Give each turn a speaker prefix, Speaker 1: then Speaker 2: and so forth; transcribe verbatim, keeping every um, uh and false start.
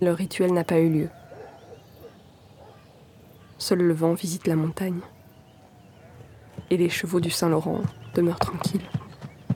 Speaker 1: Le rituel n'a pas eu lieu. Seul le vent visite la montagne. Et les chevaux du Saint-Laurent demeurent tranquilles.